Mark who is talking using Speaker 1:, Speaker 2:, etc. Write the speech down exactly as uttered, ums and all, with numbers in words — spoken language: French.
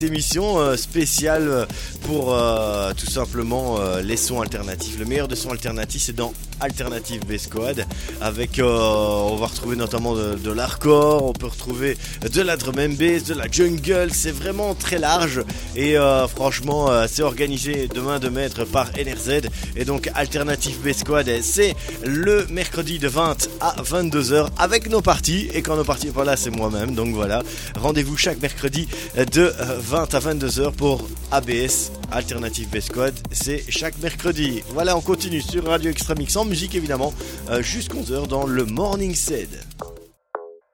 Speaker 1: Émission euh, spéciale pour euh, tout simplement euh, les sons alternatifs. Le meilleur de sons alternatifs, c'est dans Alternative Bass Squad. Avec, euh, on va retrouver notamment de, de l'hardcore, on peut retrouver de la drum and bass, de la jungle. C'est vraiment très large et euh, franchement, euh, c'est organisé de main de maître par N R Z. Et donc Alternative Bass Squad, c'est le mercredi de vingt à vingt-deux heures avec nos parties. Et quand nos parties sont pas là, c'est moi-même. Donc voilà, rendez-vous chaque mercredi de vingt à vingt-deux heures pour A B S, Alternative Bass Squad. C'est chaque mercredi. Voilà, on continue sur Radio Extra Mix en musique évidemment, euh, jusqu'à onze heures dans le Morning Set.